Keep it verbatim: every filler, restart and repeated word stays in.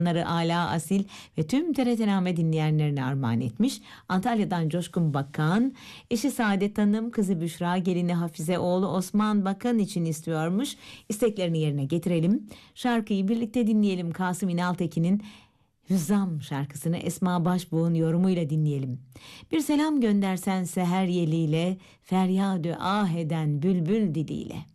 Bunları Ala Asil ve tüm T R T Name dinleyenlerine armağan etmiş. Antalya'dan Coşkun Bakan, eşi Saadet Hanım, kızı Büşra, gelini Hafize, oğlu Osman Bakan için istiyormuş. İsteklerini yerine getirelim. Şarkıyı birlikte dinleyelim. Kasım İnaltekin'in Hüzzam şarkısını Esma Başbuğ'un yorumuyla dinleyelim. Bir selam göndersen seher yeliyle, feryadü ah eden bülbül diliyle.